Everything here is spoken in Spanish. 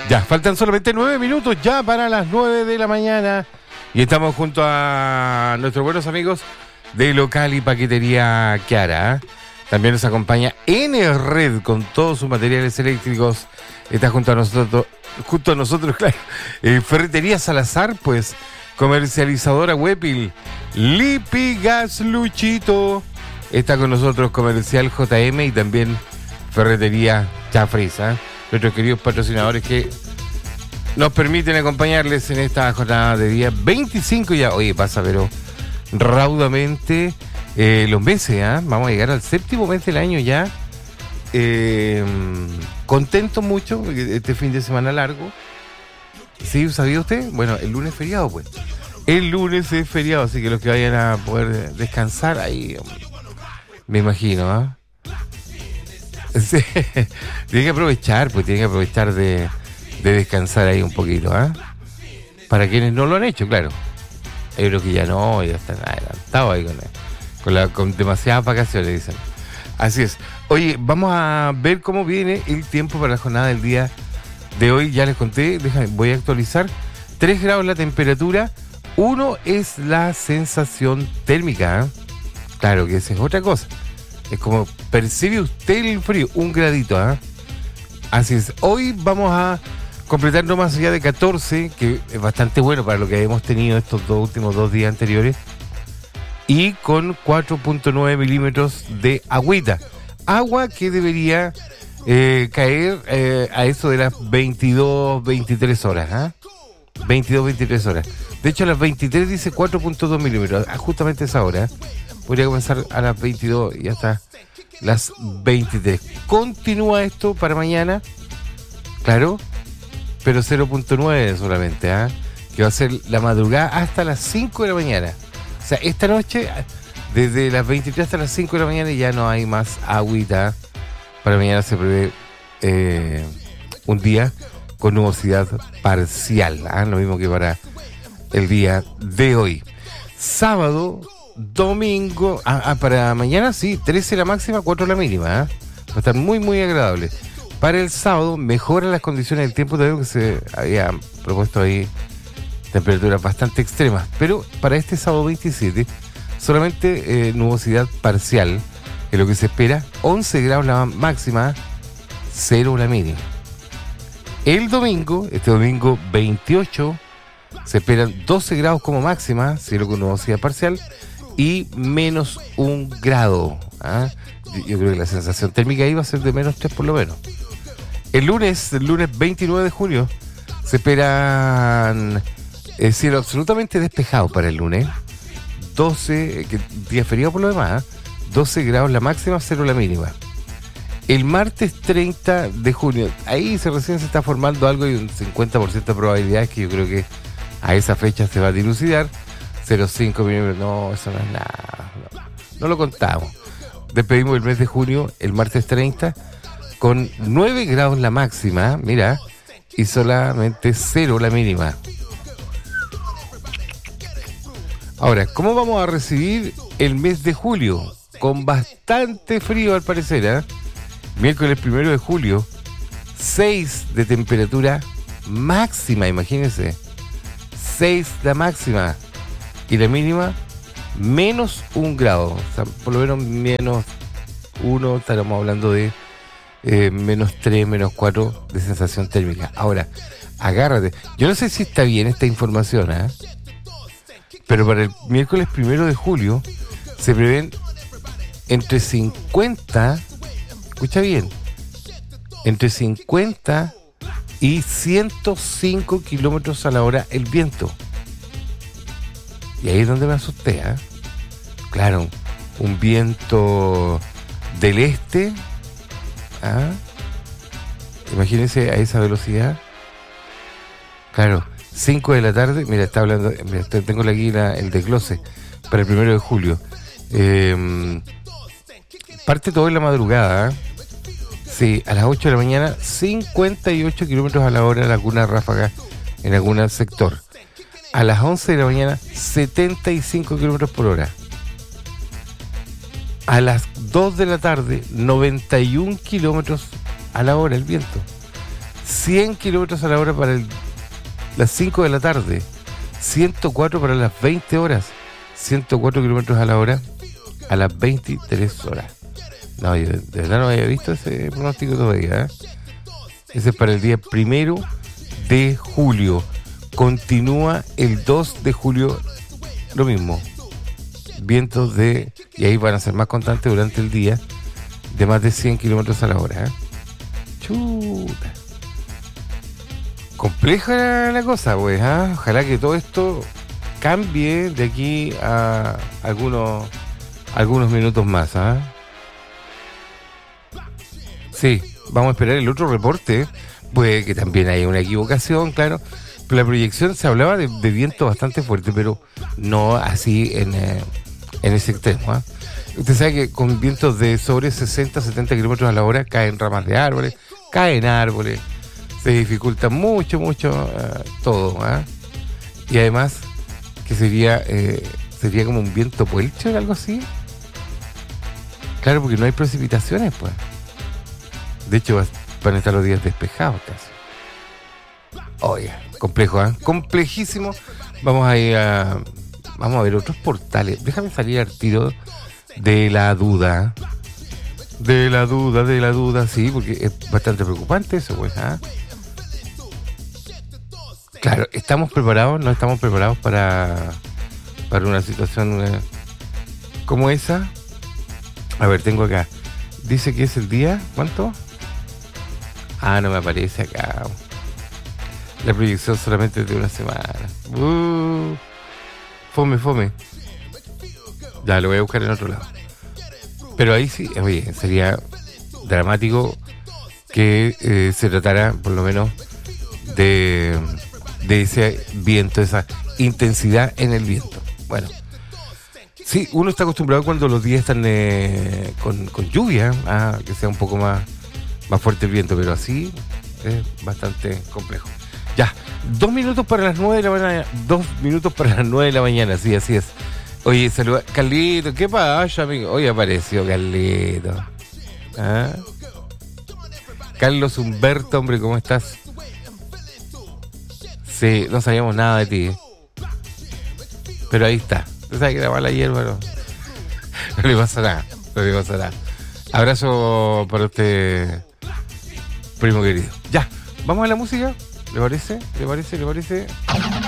Ya, faltan solamente 9 minutos ya para las 9 de la mañana. Y estamos junto a nuestros buenos amigos de Local y Paquetería Chiara. También nos acompaña N-Red con todos sus materiales eléctricos. Está junto a nosotros, claro. Ferretería Salazar, pues, comercializadora Wepil. Lipigas Luchito. Está con nosotros Comercial JM y también Ferretería Chafriza. Nuestros queridos patrocinadores que nos permiten acompañarles en esta jornada de día 25 ya. Oye, pasa, pero raudamente los meses, ¿eh? Vamos a llegar al séptimo mes del año ya. Contento mucho, este fin de semana largo. ¿Sí? ¿Sabía usted? Bueno, el lunes es feriado, pues. El lunes es feriado, así que los que vayan a poder descansar ahí, me imagino, ¿ah? Sí. Tienen que aprovechar, pues tienen que aprovechar de descansar ahí un poquito, ¿ah? Para quienes no lo han hecho, claro. Yo creo que ya no, ya están adelantados ahí con demasiadas vacaciones, dicen. Así es. Oye, vamos a ver cómo viene el tiempo para la jornada del día de hoy. Ya les conté, voy a actualizar. 3 grados la temperatura, 1 es la sensación térmica, ¿eh? Claro que esa es otra cosa. Es como percibe usted el frío, 1 gradito, ¿eh? Así es. Hoy vamos a completar no más allá de 14, que es bastante bueno para lo que hemos tenido estos últimos 2 días anteriores. Y con 4.9 milímetros de agüita. Agua que debería caer a eso de las 22, 23 horas. ¿Ah? 22, 23 horas. De hecho, a las 23 dice 4.2 milímetros. Justamente esa hora. Podría comenzar a las 22 y hasta las 23. Continúa esto para mañana. Claro. Pero 0.9 solamente. ¿Ah? Que va a ser la madrugada hasta las 5 de la mañana. O sea, esta noche, desde las 23 hasta las 5 de la mañana, ya no hay más agüita. Para mañana se prevé un día con nubosidad parcial. ¿Ah? Lo mismo que para el día de hoy. Sábado, domingo, para mañana sí, 13 la máxima, 4 la mínima. ¿Ah? Va a estar muy, muy agradable. Para el sábado, mejoran las condiciones del tiempo, también que se había propuesto ahí. Temperaturas bastante extremas, pero para este sábado 27 solamente nubosidad parcial, que es lo que se espera, 11 grados la máxima, 0 la mínima. El domingo, este domingo 28, se esperan 12 grados como máxima, 0 con nubosidad parcial, y menos 1 grado. ¿Ah? Yo creo que la sensación térmica ahí va a ser de menos 3 por lo menos. El lunes 29 de junio, se esperan... cielo absolutamente despejado para el lunes. 12, día feriado por lo demás, 12 grados la máxima, 0 la mínima. El martes 30 de junio, ahí recién se está formando algo y un 50% de probabilidades que yo creo que a esa fecha se va a dilucidar. 0,5 milímetros, no, eso no es nada. No lo contamos. Despedimos el mes de junio, el martes 30, con 9 grados la máxima, mira, y solamente 0 la mínima. Ahora, ¿cómo vamos a recibir el mes de julio? Con bastante frío al parecer, ¿eh? Miércoles 1 de julio, 6 de temperatura máxima, imagínense. 6 la máxima. Y la mínima, menos 1 grado. O sea, por lo menos menos 1, estaremos hablando de menos 3, menos 4 de sensación térmica. Ahora, agárrate. Yo no sé si está bien esta información, ¿eh? Pero para el miércoles 1 de julio se prevén entre 50, escucha bien, entre 50 y 105 kilómetros a la hora el viento. Y ahí es donde me asusté, ¿eh? Claro, un viento del este, ¿ah? Imagínense a esa velocidad. Claro. 5 de la tarde, mira, está hablando, mira, tengo aquí el desglose para el 1 de julio. Parte todo en la madrugada, ¿eh? Sí, a las 8 de la mañana, 58 kilómetros a la hora en alguna ráfaga, en algún sector. A las 11 de la mañana, 75 kilómetros por hora. A las 2 de la tarde, 91 kilómetros a la hora el viento. 100 kilómetros a la hora para las 5 de la tarde, 104 para las 20 horas, 104 kilómetros a la hora a las 23 horas. No, yo de verdad no había visto ese pronóstico todavía, ¿eh? Ese es para el día 1 de julio. Continúa el 2 de julio lo mismo. Vientos y ahí van a ser más constantes durante el día, de más de 100 kilómetros a la hora, ¿eh? Chuta. Compleja la cosa, pues, ¿eh? Ojalá que todo esto cambie de aquí a algunos minutos más, ¿eh? Sí, vamos a esperar el otro reporte. Puede que también haya una equivocación, claro. Pero la proyección se hablaba de viento bastante fuerte, pero no así en ese extremo, ¿eh? Usted sabe que con vientos de sobre 60, 70 kilómetros a la hora caen ramas de árboles, caen árboles, se dificulta mucho todo, ¿eh? Y además que sería como un viento puelcho o algo así. Claro, porque no hay precipitaciones, pues. De hecho, van a estar los días despejados casi. Oye, complejo, ¿eh? Complejísimo. Vamos a ver otros portales. Déjame salir al tiro de la duda. De la duda, sí, porque es bastante preocupante eso, pues, ¿ah? Claro, ¿estamos preparados? ¿No estamos preparados para una situación como esa? A ver, tengo acá. Dice que es el día, ¿cuánto? Ah, no me aparece acá. La proyección solamente es de una semana. Fome. Ya, lo voy a buscar en otro lado. Pero ahí sí, oye, sería dramático que se tratara, por lo menos, de ese viento, esa intensidad en el viento. Bueno, sí, uno está acostumbrado cuando los días están con lluvia, a que sea un poco más fuerte el viento, pero así es bastante complejo. Ya, 2 minutos para las 9 de la mañana. 2 minutos para las 9 de la mañana, sí, así es. Oye, saluda, Carlito, ¿qué pasa, amigo? Hoy apareció Carlito. ¿Ah? Carlos Humberto, hombre, ¿cómo estás? Sí, no sabíamos nada de ti. Pero ahí está. Tú sabes que era mala hierba, no le pasa nada. Abrazo para usted, primo querido. Ya, vamos a la música. ¿Le parece?